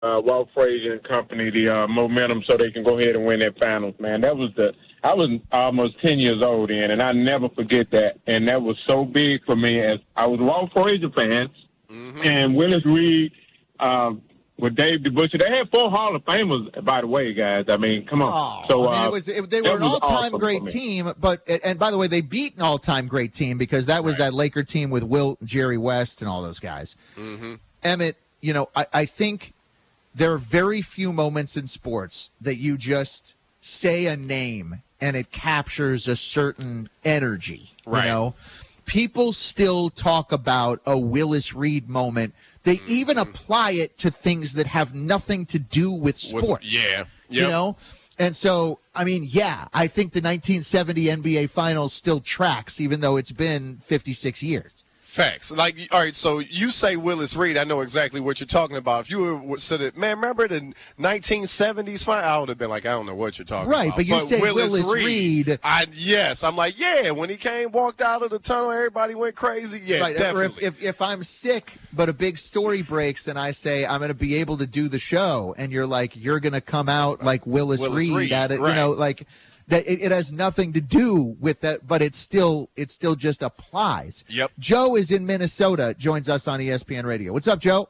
Walt Frazier and company the momentum so they can go ahead and win that finals, man. I was almost 10 years old then, and I never forget that. And that was so big for me as I was a Walt Frazier fan. Mm-hmm. And Willis Reed with Dave DeBusschere. They had 4 Hall of Famers, by the way, guys. I mean, come on. They were an all-time great team, and by the way, they beat an all-time great team because that was that Laker team with Wilt and Jerry West and all those guys. Mm-hmm. Emmett, I think there are very few moments in sports that you just say a name and it captures a certain energy. Right. People still talk about a Willis Reed moment. They even apply it to things that have nothing to do with sports. And so, I think the 1970 NBA Finals still tracks, even though it's been 56 years. Facts. All right, so you say Willis Reed, I know exactly what you're talking about. If you said it, man, remember the 1970s final? I would have been like, I don't know what you're talking about. Right, but you say Willis Reed. Yes, I'm like, when he walked out of the tunnel, everybody went crazy. Yeah, right. definitely. Or if I'm sick, but a big story breaks, and I say I'm going to be able to do the show, and you're like, you're going to come out like Willis Reed at it, right. That it has nothing to do with that, but it still just applies. Yep. Joe is in Minnesota, joins us on ESPN Radio. What's up, Joe?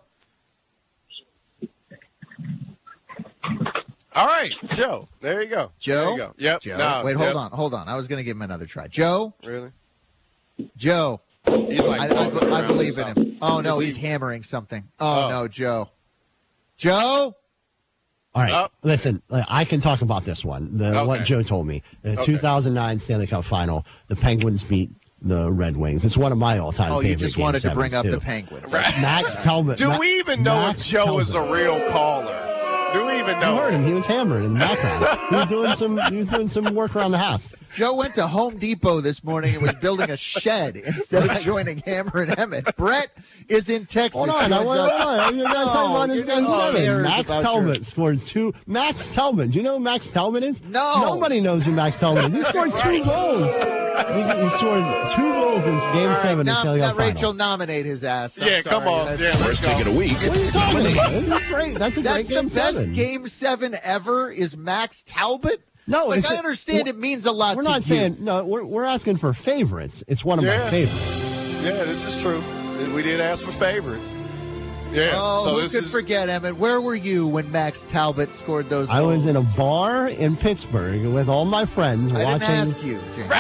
All right, Joe. There you go. Joe? There you go. Yep. Joe? Wait, hold on. I was going to give him another try. Joe? Really? Joe. He's like I believe in him. Oh, no, he's hammering something. Oh, no, Joe. Joe? All right, listen, I can talk about this one, what Joe told me. The 2009 Stanley Cup Final, the Penguins beat the Red Wings. It's one of my all-time favorite games. You just wanted to bring up the Penguins. Right. Max Talbot. Do we even know if Joe is a real caller? Do we even know? You heard him. He was hammering in the background. He was doing some work around the house. Joe went to Home Depot this morning and was building a shed instead of joining Hammer and Emmett. Brett is in Texas. Hold on. I got to tell you about this game 7. Max Talbot scored 2. Max Talbot. Do you know who Max Talbot is? No. Nobody knows who Max Talbot is. He scored 2 goals. He scored 2 goals in Game 7 in Stanley Cup Final. Rachel, nominate his ass. Come on. First take of the week. What are you talking about? This is great. That's a great Game 7. Game 7 ever is Max Talbot? No, I understand it means a lot to you. We're not saying, no, we're asking for favorites. It's one of my favorites. Yeah, this is true. We did ask for favorites. Yeah. Oh, so who could forget, Emmett? Where were you when Max Talbot scored those goals? I was in a bar in Pittsburgh with all my friends watching. I didn't ask you, James.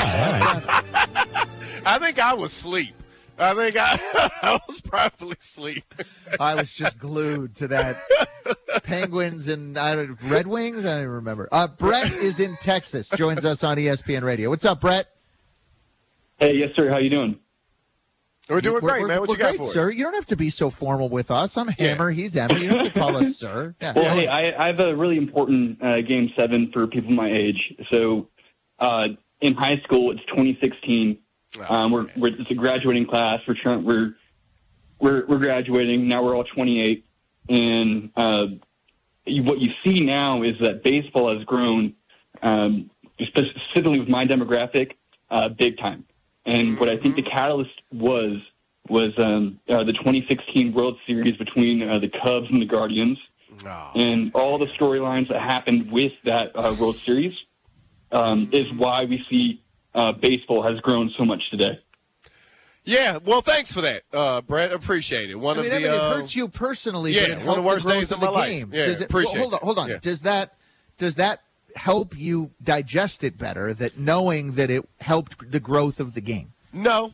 I think I was asleep. I think I was probably asleep. I was just glued to that Penguins and Red Wings. I don't even remember. Brett is in Texas. Joins us on ESPN Radio. What's up, Brett? Hey, yes, sir. How you doing? We're doing great, man. What you got for us? Sir, you don't have to be so formal with us. I'm Hammer. He's Emma. You don't have to call us sir. Yeah. Well, hey, I have a really important Game 7 for people my age. So in high school, it's 2016. It's a graduating class. We're graduating now. We're all 28, and what you see now is that baseball has grown, specifically with my demographic, big time. And what I think the catalyst was the 2016 World Series between the Cubs and the Guardians, and all the storylines that happened with that World Series is why we see. Baseball has grown so much today. Yeah, well, thanks for that, Brett. Appreciate it. It hurts you personally. Yeah, but it one of the worst days of my life. Game. Yeah, appreciate it. Hold on. Yeah. Does that help you digest it better? That knowing that it helped the growth of the game? No.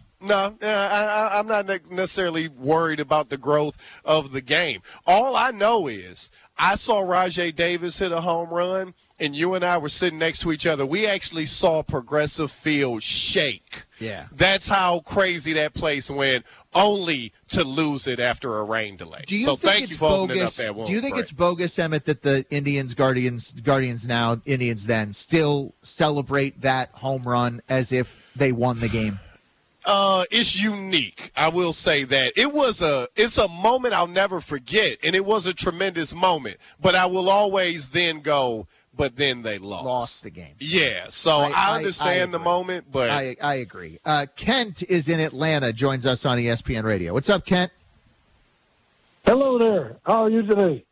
I'm not necessarily worried about the growth of the game. All I know is I saw Rajai Davis hit a home run, and you and I were sitting next to each other. We actually saw Progressive Field shake. Yeah. That's how crazy that place went, only to lose it after a rain delay. Thank you for opening up that one. Do you think it's bogus, Emmett, that the Guardians now, Indians then, still celebrate that home run as if they won the game? It's unique. I will say that it's a moment I'll never forget, and it was a tremendous moment. But I will always then go, but then they lost the game. Yeah, so I understand the moment, but I agree. Kent is in Atlanta. Joins us on ESPN Radio. What's up, Kent? Hello there. How are you today?